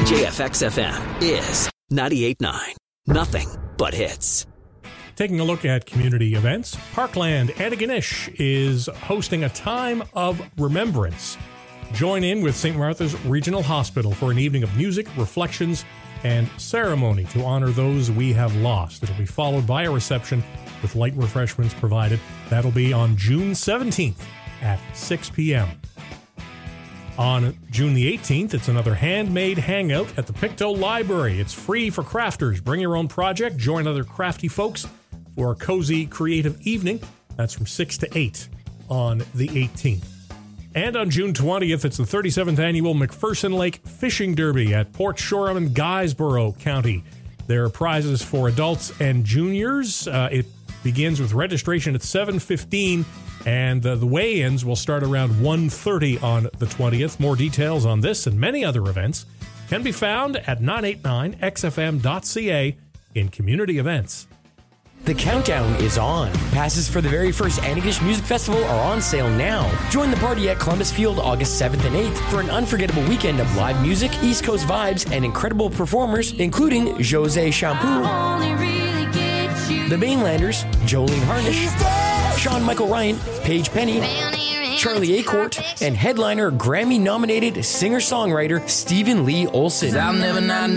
JFX FM is 98.9. Nothing but hits. Taking a look at community events, Parkland Antigonish is hosting a time of remembrance. Join in with St. Martha's Regional Hospital for an evening of music, reflections, and ceremony to honor those we have lost. It'll be followed by a reception with light refreshments provided. That'll be on June 17th at 6 p.m. On June the 18th, it's another handmade hangout at the Pictou Library. It's free for crafters. Bring your own project, join other crafty folks for a cozy, creative evening. That's from 6 to 8 on the 18th. And on June 20th, it's the 37th annual McPherson Lake Fishing Derby at Port Shoreham in Guysborough County. There are prizes for adults and juniors. It begins with registration at 7:15, and the weigh-ins will start around 1:30 on the 20th. More details on this and many other events can be found at 989xfm.ca in community events. The countdown is on. Passes for the very first Antigonish Music Festival are on sale now. Join the party at Columbus Field August 7th and 8th for an unforgettable weekend of live music, East Coast vibes, and incredible performers, including Jose Shampoo, The Mainlanders, Jolene Harnish, Sean Michael Ryan, Paige Penny, Charlie Acourt, and headliner Grammy-nominated singer-songwriter Stephen Lee Olsen. I'll never not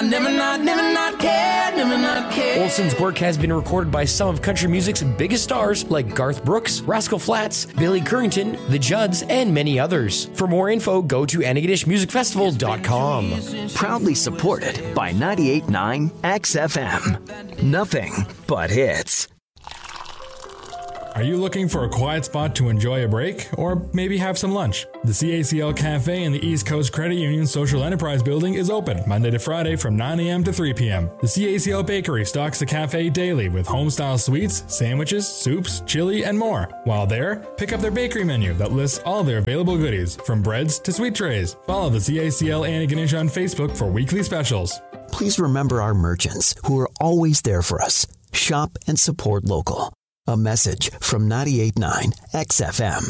care. Olsen's work has been recorded by some of country music's biggest stars like Garth Brooks, Rascal Flatts, Billy Currington, The Judds, and many others. For more info, go to AntigonishMusicFestival.com. Proudly supported by 98.9 XFM. Nothing but hits. Are you looking for a quiet spot to enjoy a break? Or maybe have some lunch? The CACL Cafe in the East Coast Credit Union Social Enterprise Building is open Monday to Friday from 9 a.m. to 3 p.m. The CACL Bakery stocks the cafe daily with home-style sweets, sandwiches, soups, chili, and more. While there, pick up their bakery menu that lists all their available goodies, from breads to sweet trays. Follow the CACL Antigonish on Facebook for weekly specials. Please remember our merchants who are always there for us. Shop and support local. A message from 98.9 XFM.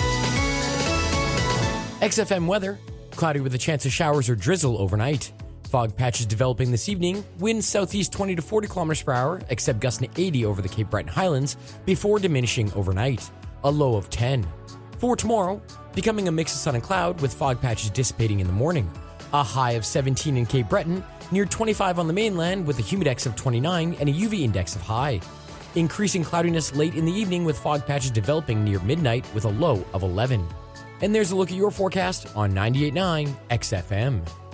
XFM weather. Cloudy with a chance of showers or drizzle overnight. Fog patches developing this evening. Winds southeast 20 to 40 kilometers per hour, except gusting to 80 over the Cape Breton Highlands, before diminishing overnight. A low of 10. For tomorrow, becoming a mix of sun and cloud with fog patches dissipating in the morning. A high of 17 in Cape Breton, near 25 on the mainland with a humidex of 29 and a UV index of high. Increasing cloudiness late in the evening with fog patches developing near midnight with a low of 11. And there's a look at your forecast on 98.9 XFM.